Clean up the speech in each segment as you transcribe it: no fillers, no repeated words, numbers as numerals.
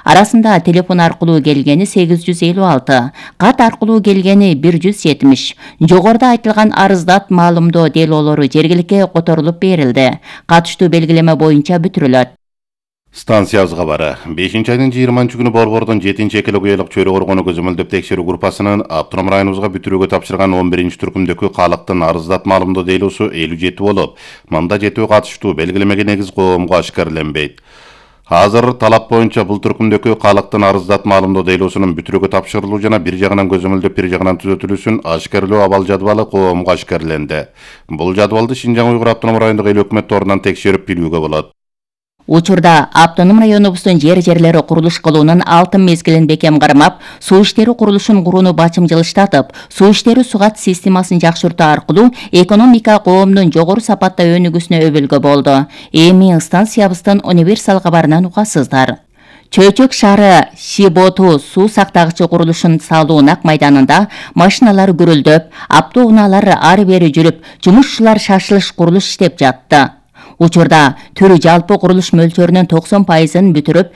Арасында телефон аркылуу келгени 856, кат аркылуу келгени 170. Жогоруда айтылган арыздат маалымдоо делоолору жергиликке которулуп берилди. Катыштуу белгилеме боюнча бүтүрүлөт. Станциябыз кабары. 5-айдын 20-күнү Борбордун 7-экологиялык чөйрө коргону көзөмөлдөп текшерүү группасынын автоном районубузга бүтүрүүгө тапшырган 11-түркүмдөгү калыктын арыздат маалымдоо делосу 57 болуп, мында 7 катыштуу белгилемеге негиз коомго ашкарленбейт. Азыр талап боюнча бул түркүмдөгү калыктын арыздат маалымдоо делосунун бүтүрүүгө тапшырылуу жана бир жагынан көзөмөлдөп бир жагынан түзөтүлүүсүн ашкарлоо абал жадвалы коомго ашкарленди. Бул жадвалды Шинжаң Уйгур автоном райондук эл өкмөт торунан текшерип билүүгө болот. Учурда автоном районубуздун жер-жерлери курулуш кылуунун алтын мезгилин бекем кармап, суу иштери курулушун курууну бачым жылыштатып, суу иштери сугат системасын жакшыртуу аркылуу экономика коомдун жогору сапатта өнүгүүсүнө өбөлгө болду. Эми станциябыздын универсал кабарынан угасыздар. Чөйчөк шаары Шиботу суу сактагычы курулушун салуу нак майданында машиналар гүрүлдөп, автоунаалар ары-бери жүрүп, жумушчулар шашылыш курулуш иштеп жатты. Учурда түрү жалпы курулуш мөлчөрүнүн 90%ын бүтүрүп,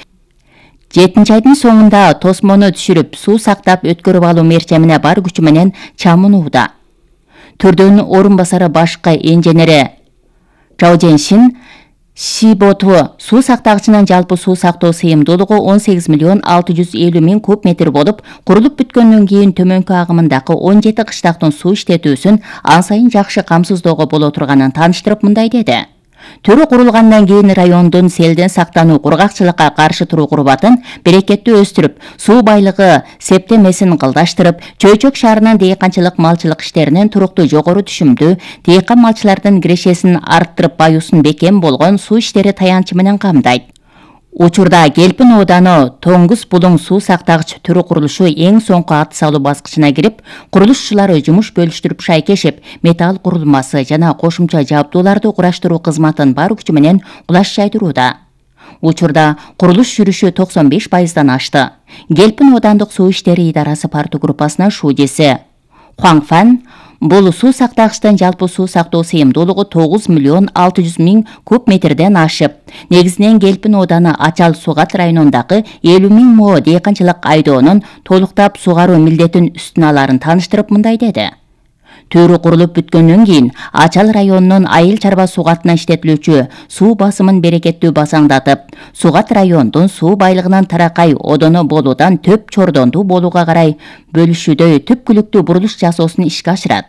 7-айдын соңунда тосмону түшүрүп, суу сактап өткөрүп алуу мерчемине бар күчү менен чамынууда. Түрдүн орун басары башкы инженери Жао Женшин Шиботу суу сактагычынын жалпы суу сактоо сыйымдуулугу 18 миллион 650 миң куб метр болуп, курулуп бүткөндөн кийин төмөнкү агымындагы 17 кыштактын суу иштетүүсүн ан сайын жакшы камсыздоого боло турганын тааныштырып мындай деди. Түрү курулгандан кийин райондун селден сактануу, кургакчылыкка каршы туруу курбатын берекеттүү өстүрүп, суу байлыгы септемесин кылдаштырып, Чөйчөк шаарынын дыйканчылык малчылык иштеринен туруктуу жогору түшүмдүү, дыйкан малчылардын кирешесин арттырып, баюусун бекем болгон суу иштери таянчы менен камдайт. Учурда Келпин ооданы Тоңгуз Булуң суу сактагыч түрү курулушу эң соңку ат салуу баскычына кирип, курулушчулары жумуш бөлүштүрүп шайкешип, металл курулмасы жана кошумча жабдууларды кураштыруу кызматын бар күчү менен кулаш жайдырууда. Учурда курулуш жүрүшү 95%дан ашты. Келпин оодандык суу иштери идарасы парту группасынын шуудеси Хуаңфан бул суу сактагычтын жалпы суу сактоо сыйымдуулугу 9 миллион 600 миң куб метрден ашып, негизинен Келпин ооданы Ачал Сугат районундагы 50 миң мо дыйканчылык айдоонун толуктап сугаруу милдетин үстүнө аларын тааныштырып мындай деди. Түрү курулуп бүткөндөн кийин Ачал районунун Айыл чарба сугатына иштетилүүчү суу басымын берекеттүү басаңдатып, Сугат райондун суу байлыгынын таракай одоно болуудан төп чордондуу болууга карай бөлүшүүдөй түпкүлүктүү бурулуш жасоосун ишке ашырат.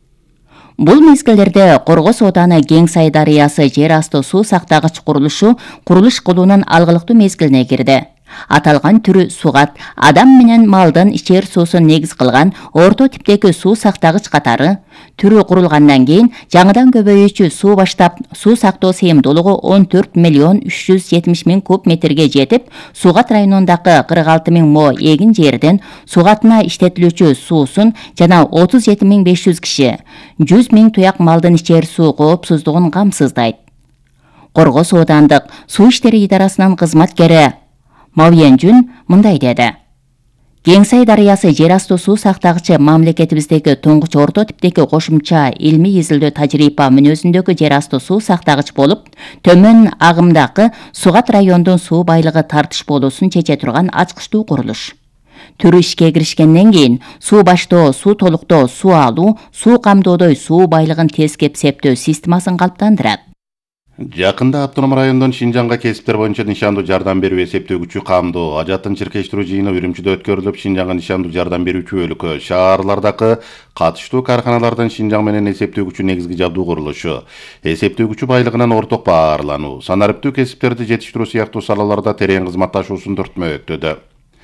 Бул мезгилдерде Коргос ооданы Кеңсай дарыясы жер асты суу сактагыч курулушу курулуш кылуунун алгылыктуу мезгилине кирди. Аталган түрү сугат адам менен малдын ичер суусун негиз кылган орто типтеги суу сактагыч катары түрү курулгандан кийин жаңыдан көбөйүүчү суу баштап суу сактоо сыйымдуулугу 14 миллион 370 миң куб метрге жетип, Сугат районундагы 46 миң мо эгин жерден сугатына иштетилүүчү суусун жана 37 миң 500 киши, 100 миң туяк малдын ичер суу коопсуздугун камсыздайт. Коргос оодандык суу иштери идарасынын кызматкери Мавьенжүн мындай деди. Кеңсай дарыясы жер асты суу сактагычы мамлекетибиздеги туңгуч орто типтеги кошумча илмий изилдөө тажрыйба мүнөзүндөгү жер асты суу сактагыч болуп, төмөн агымдагы Сугат райондун суу байлыгы тартыш болуусун чече турган ачкычтуу курулуш. Түрү ишке киришкенден кийин суу баштоо, суу толуктоо, суу алуу, суу камдоодой суу байлыгын тескеп септөө системасын калыптандырат. Жакында автоном райондон Шинжаңга кесиптер боюнча нишандуу жардам берүү эсептөөгүчү камдоо ажаттын чиркештирүү жыйыны Үрүмчүдө өткөрүлүп, Шинжаңга нишандуу жардам берүүчү өлкө шаарлардагы катыштуу карканалардан Шинжаң менен эсептөөгүчү негизги жабдуу курулушу, эсептөөгүчү байлыгынан орток баарлануу, санариптүү кесиптерди жетиштирүү сыяктуу салаларда терең кызматташуусун төртмөктөдө.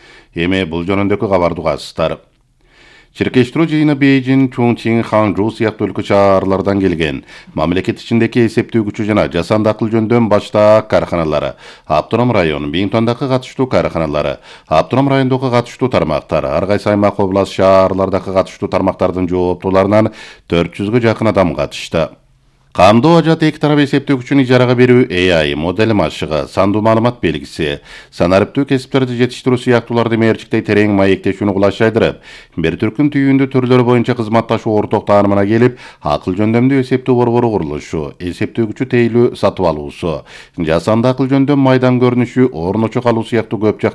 Эми бул жөнүндөгү кабарды угасыздар. Чиркештирүү жыйыны Бейжин, Чунчин, Ханчжоу сыяктуу өлкө шаарлардан келген. Мамлекет ичиндеги эсептөөгүчү жана жасанды акыл жөндөм башта карканалары, автоном район, Биңтондагы катыштуу карканалары, автоном райондогу катыштуу тармактар, ар кайсы аймак, област, шаарлардагы катыштуу тармактардын жооптууларынан 400гө жакын адам катышты. Камдоо ажат эки тарап эсептөөгүчүн ижарага берүү AI модель машыгы, сандуу маалымат белгиси, санариптүү кесиптерди жетиштирүү сыяктууларды мээрчиктей терең маектешүүнү кулаш жайдырып, бир түркүн түйүндүү түрлөрү боюнча кызматташуу орток таанымына келип, акыл жөндөмдүү эсептөө борбору курулушу, эсептөөгүчү тейлүү сатып алуусу, жасанды акыл жөндөм майдан көрүнүшү, орун очок алуу сыяктуу көп